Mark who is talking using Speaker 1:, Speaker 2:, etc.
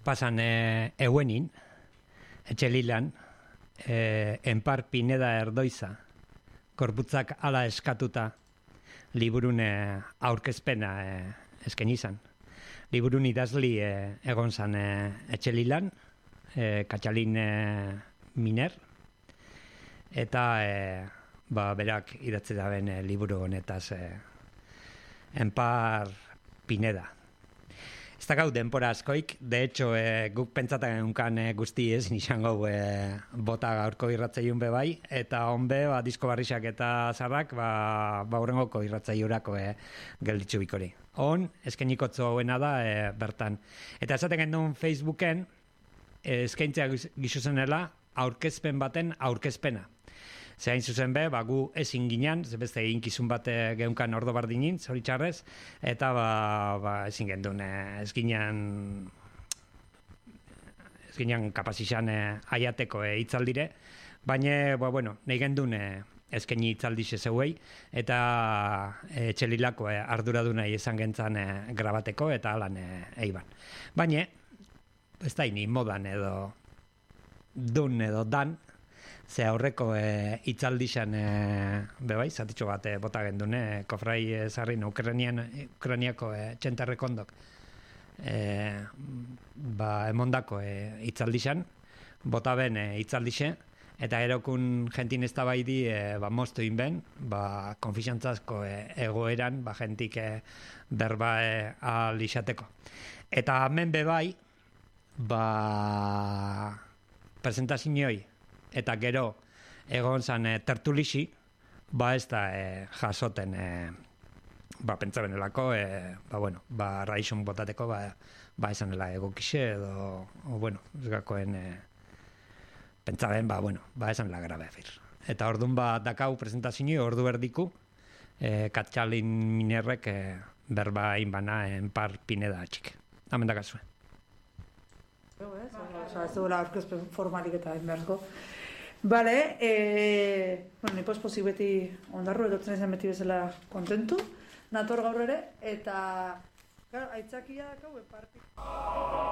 Speaker 1: pasan euenin, etxelilan, Enpar Pineda Erdoiza, korputzak ala eskatuta, liburun aurkezpena esken izan. Liburun idazli egon zan etxelilan, Katxalin Miner, eta berak idatzi daben liburu honetaz Enpar Pineda. Ez da gau denpora askoik, de hecho guk pentsatak egunkan guzti ez izango bota gaurko irratzaiun bebai, eta honbe disko barrixak eta zarrak urrengoko irratzaiurako gelditzu bikori. Hon, eskenikotzo hauena da bertan. Eta esaten gendun Facebooken, eskaintzea gizuzenela aurkezpen baten aurkezpena. Zehain zuzen be, gu ezin ginen, beste eginkizun bat geunkan ordo bardinin, zoritxarrez, eta ezin gendun, ez ginen kapazizan aiateko hitzaldire, baina, nahi gendun ezkeni hitzaldixe zeuei, eta etxelilako arduraduna izan gentzan grabateko, eta alan eiban. Baina, ez da ini modan edo dun edo dan, ze aurreko hitzaldixan bebai, zatitxo bat bota gendune, kofrai zarrin Ukraniako txentarrekondok emondako hitzaldixan, bota ben hitzaldixe, eta erokun jentin ez da bai di moztu inben, konfixantzazko egoeran, jentik berba alixateko. Eta hemen bebai, presentazioi, eta gero egon zan tertulixi, ez da jasoten pentsa benelako, raixon botateko, esanela egokixe, edo, ez gakoen pentsa ben, esanela grabe afir. Eta orduan dakau presentazioi, ordu erdiku, Katxalin Minerrek berba inbana Enpar Pineda atxik. Hemen dakazue.
Speaker 2: Ez duela aurkezpen formalik eta enberko. Bale, nipos pozik beti ondarru, edotzen izan beti bezala kontentu, nator gaur ere, eta aitzakia dakau Enpar